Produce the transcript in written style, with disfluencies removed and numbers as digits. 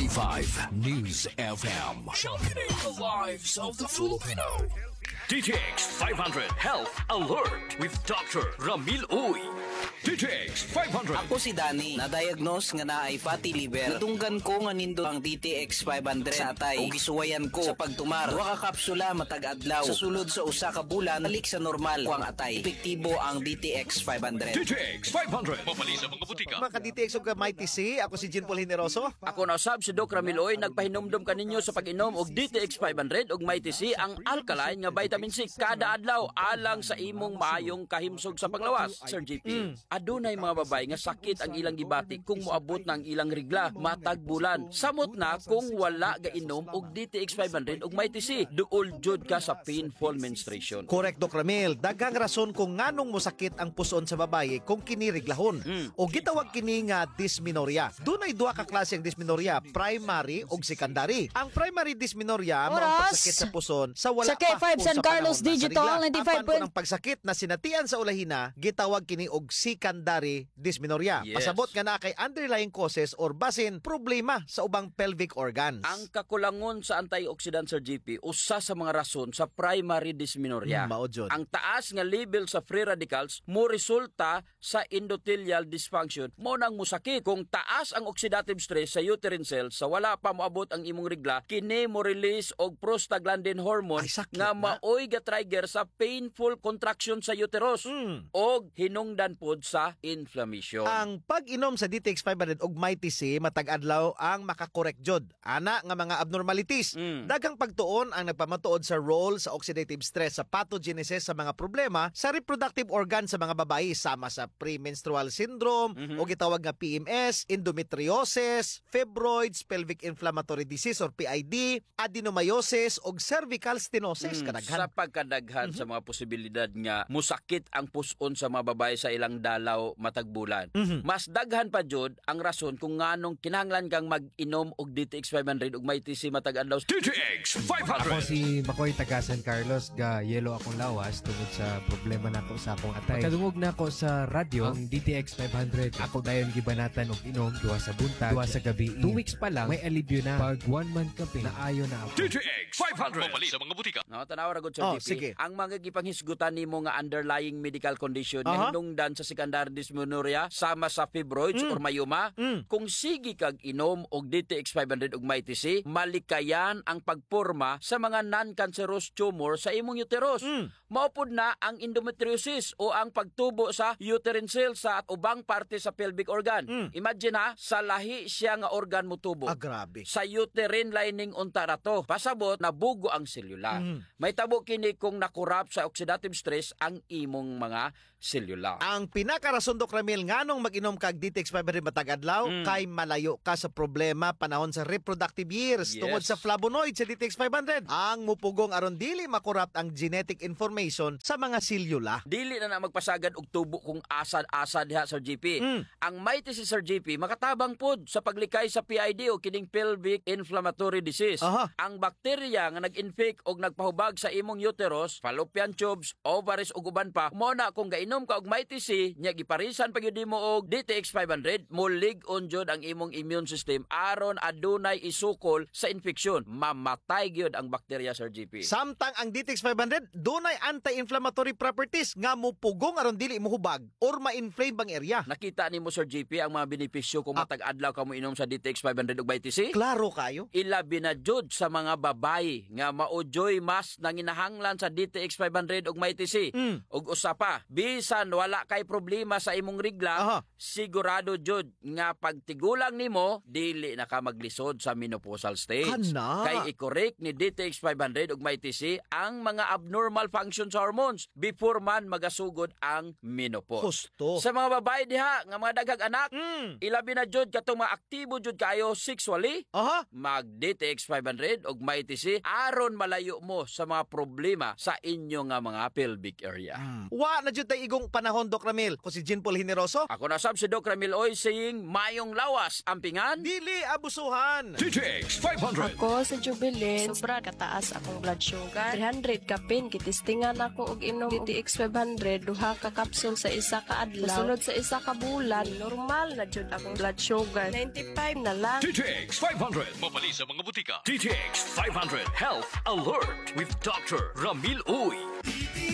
98.5 News FM. Championing the lives of the Filipino. DTX 500 Health Alert with Dr. Ramil Uy. DTX 500. Ako si Danny, na-diagnose nga na ay fatty liver. Natunggan ko nga nindo ang DTX 500 sa atay o gisuwayan ko sa pagtumar. Duha ka kapsula matag adlaw. Sa sulod sa usa ka bulan, balik sa normal ko ang atay. Epektibo ang DTX 500. DTX 500. Mapali sa mga butika. Mga ka-DTX ug Mighty C, ako si Jean Paul Generoso. Ako na usab si Doc Ramiloy, nagpahinomdom kaninyo sa pag-inom og DTX 500 ug Mighty C, ang alkaline nga vitamin C kada adlaw alang sa imong maayong kahimsog sa panglawas. Sir JP, adunay mga babae nga sakit ang ilang gibati kung moabot ng ilang regla matag bulan. Samot na kung wala gainom og DTX 500 ug Mighty C, duol jud ka sa painful menstruation. Correct, Doc Ramil. Daghang rason kung nganong mosakit ang puson sa babaye kung kini reglahon. O gitawag kini nga dysmenorrhea. Dunay duha ka klase ang dysmenorrhea, primary ug secondary. Ang primary dysmenorrhea mao ang pagsakit sa puson sa wala sa K5 San Carlos Digital 95. Ang pagsakit na sinatian sa ulahina gitawag kini og secondary dysmenorrhea. Yes. Pasabot nga na kay underlying causes or basin problema sa ubang pelvic organs. Ang kakulangon sa antioxidant, Sir GP, usa sa mga rason sa primary dysmenorrhea. Mao jud. Ang taas nga level sa free radicals mo resulta sa endothelial dysfunction. Mo nang musakit. Kung taas ang oxidative stress sa uterine cells sa wala pa moabot ang imong regla, kini mo release og prostaglandin hormone Ay, sakit nga na. maoy ga-trigger sa painful contraction sa uterus og hinungdan pod sa inflammation. Ang pag-inom sa DTX 500 ug Mighty C matag adlaw ang makakorek jud ana nga mga abnormalities. Daghang pagtuon ang nagpamatuod sa role sa oxidative stress sa pathogenesis sa mga problema sa reproductive organ sa mga babayi sama sa premenstrual syndrome o gitawag nga PMS, endometriosis, fibroids, pelvic inflammatory disease or PID, adenomyosis ug cervical stenosis Sa kadaghan. pagkadaghan sa mga posibilidad nga musakit ang puson sa mga babae sa ilang dalaw matag bulan. Mas daghan pa jud ang rason kung nganong kinahanglan kang mag-inom og DTX 500 ug Mighty C matag adlaw. DTX Ako 500. si Makoy taga San Carlos, ga yelo akong lawas tungod sa problema nako sa akong atay. Pagkadungog nako sa radyo ang DTX 500. Ako dayon gibanatan og inom duha sa buntag, duha sa gabi. 2 weeks pa lang may alibyo na. Pag 1 month ka na ayo na ako. DTX 500. Mapali sa mga butika. No, tanaw ra gud Sir Oh, GP. sige. Ang mga gipanghisgutan nimo nga underlying medical condition nga hinungdan sa secondary dysmenorrhea sama sa fibroids or mayoma, kung sige kag inom og DTX 500 ug Mighty C, malikayan ang pagporma sa mga non-cancerous tumor sa imong uterus. Maupod na ang endometriosis o ang pagtubo sa uterine cells sa ubang parte sa pelvic organ. Imagine ha, sa lahi siya nga organ mo tubo. Ah, grabe. Sa uterine lining unta rato. Pasabot nabugo ang selula. May tabo kini kung nakurap sa oxidative stress ang imong mga selula. Ang pinakarason, Doc Ramil, nganong mag-inom kag DTX 500 matag adlaw kay malayo ka sa problema panahon sa reproductive years Yes. tungod sa flavonoid sa DTX 500. Ang mupugong aron dili makorrupt ang genetic information sa mga selula. Dili na magpasagad og tubo kung asad-asad diha Sir GP. Ang Mighty si Sir GP makatabang pod sa paglikay sa PID o kining pelvic inflammatory disease. Aha. Ang bakterya nga nag-infect og nagpahubag sa imong uterus, fallopian tubes, ovaries ug uban pa, mo na kung gainom ka og Mighty C, nya giparisan pagyud nimo og DTX 500, mulig-on jud ang imong immune system aron adunay isukol sa infeksyon. Mamatay gyud ang bakterya Sir GP. Samtang ang DTX 500 dunay anti-inflammatory properties nga mupugong aron dili mohubag or ma-inflame bang area. Nakita nimo Sir GP ang mga benepisyo kung matag adlaw ka mo inom sa DTX 500 ug Mighty C? Klaro kayo. Ilabi na jud sa mga babae nga maudyoy mas nanginahanglan sa DTX 500 ug Mighty C. Ug usa pa, bisan wala kay problema sa imong regla, Aha. sigurado jud nga pagtigulang nimo dili na ka maglisod sa menopausal stage. Kana. Kay i-correct ni DTX 500 ug Mighty C ang mga abnormal function sa hormones before man magasugod ang menopause. Husto. Sa mga babae diha nga mga daghang anak, ilabi na jud katong mga aktibo jud kayo sexually, Aha. mag DTX 500 ug Mighty C aron malayo mo sa mga problema sa inyo nga mga pelvic area. Wa na jud tay maayong panahon, Doc Ramil. Ko si Jean Paul Hineroso. Ako na sab si Doc Ramil Oy saying mayong lawas ampingan. Dili abusuhan. DTX 500. Ako sa Jubilin, sobra kataas akong blood sugar. 300 kapin, kitistingan ako og inom DTX 500, duha ka kapsul sa isa ka adlaw. Sunod sa isa ka bulan, normal na jud akong blood sugar. 95 na lang. DTX 500. Mabali sa mga butika. DTX 500 Health Alert with Dr. Ramil Uy.